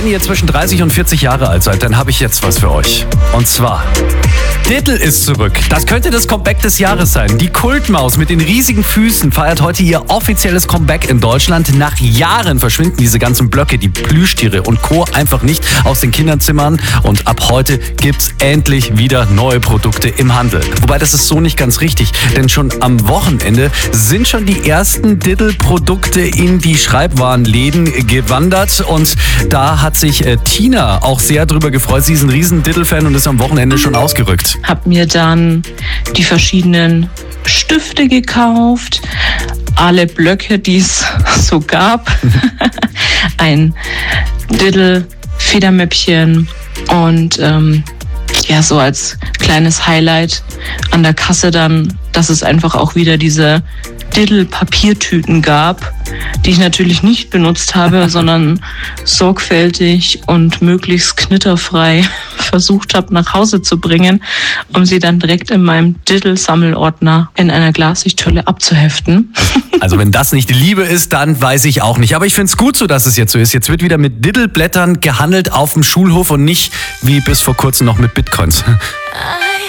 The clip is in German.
Wenn ihr zwischen 30 und 40 Jahre alt seid, dann habe ich jetzt was für euch. Und zwar, Diddle ist zurück. Das könnte das Comeback des Jahres sein. Die Kultmaus mit den riesigen Füßen feiert heute ihr offizielles Comeback in Deutschland. Nach Jahren verschwinden diese ganzen Blöcke, die Plüschtiere und Co. einfach nicht aus den Kinderzimmern. Und ab heute gibt's endlich wieder neue Produkte im Handel. Wobei, das ist so nicht ganz richtig, denn schon am Wochenende sind schon die ersten Diddle-Produkte in die Schreibwarenläden gewandert. Und da hat sich Tina auch sehr drüber gefreut. Sie ist ein riesen Diddle-Fan und ist am Wochenende schon ausgerückt. Hab mir dann die verschiedenen Stifte gekauft, alle Blöcke, die es so gab, ein Diddle-Federmäppchen und so als kleines Highlight an der Kasse dann, dass es einfach auch wieder diese Diddle-Papiertüten gab, die ich natürlich nicht benutzt habe, sondern sorgfältig und möglichst knitterfrei versucht habe, nach Hause zu bringen, um sie dann direkt in meinem Diddle-Sammelordner in einer Glassichthülle abzuheften. Also wenn das nicht Liebe ist, dann weiß ich auch nicht. Aber ich finde es gut so, dass es jetzt so ist. Jetzt wird wieder mit Diddle-Blättern gehandelt auf dem Schulhof und nicht wie bis vor kurzem noch mit Bitcoins.